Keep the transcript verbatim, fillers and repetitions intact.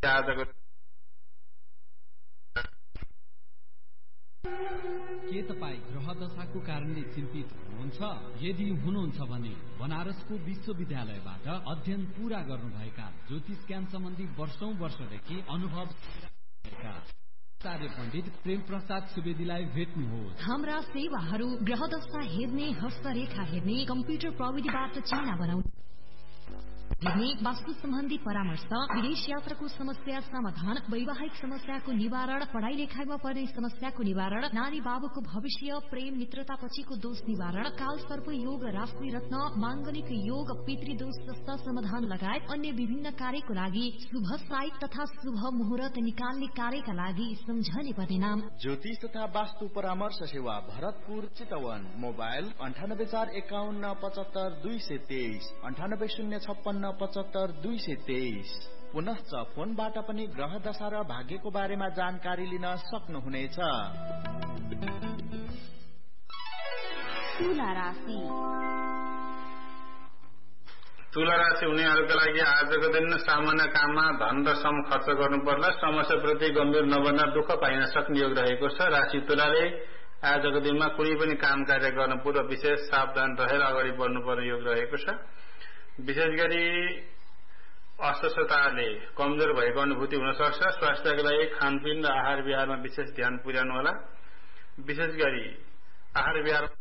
आजको के तपाईँ ग्रह दशाको कारणले चिन्तित हुनुहुन्छ? यदि हुनुहुन्छ भने बनारसको विश्वविद्यालयबाट अध्ययन पूरा गर्नुभएका ज्योतिष ज्ञान सम्बन्धी वर्षौं वर्षदेखि अनुभव आचार्य पण्डित प्रेम प्रसाद सुवेदीलाई भेट्नुहोस्। हाम्रा सेवाहरू ग्रह दशा हेर्ने, हस्तरेखा हेर्ने, कम्प्युटर प्रविधिबाट चिन्ह बनाउने हेर्ने, वास्तु सम्बन्धी परामर्श, विदेश यात्राको समस्या समाधान, वैवाहिक समस्याको निवारण, पढ़ाई लेखाइमा पर्ने समस्याको निवारण, नानी बाबुको भविष्य, प्रेम मित्रता पछिको दोष निवारण, काल सर्प योग, राशि रत्न, मांगलिक योग, पितृदोष जस्ता समाधान लगायत अन्य विभिन्न कार्यको लागि शुभ साइत तथा शुभ मुहूर्त निकाल्ने कार्यका लागि सम्झने पर्ने नाम ज्योतिष तथा वास्तु परामर्श सेवा भरतपुर चितवन। मोबाइल अन्ठानब्बे चार एकाउन्न पचहत्तर दुई सय तेइस अन्ठानब्बे शून्य छप्पन्न पचहत्तर दुई सय तेइस। पुनश्च फोनबाट पनि ग्रह दशा र भाग्यको बारेमा जानकारी लिन सक्नुहुनेछ। तुला राशि तुला राशि हुनेहरूका लागि आजको दिन सामान्य काममा धन र श्रम खर्च गर्नु पर्ला। समस्याप्रति गम्भीर नबन्दा दुःख पाइन सक्ने योग रहेको छ। राशि तुलाले आजको दिनमा कुनै पनि काम कार्य गर्न पूर्व विशेष सावधान रहेर अगाडि बढ्नुपर्ने योग रहेको छ। विशेष गरी अस्वस्थताले कमजोर भएको अनुभूति हुन सक्छ। स्वास्थ्यको लागि खानपिन र आहार विहारमा विशेष ध्यान पुर्याउनु होला। विशेष गरी आहार विहार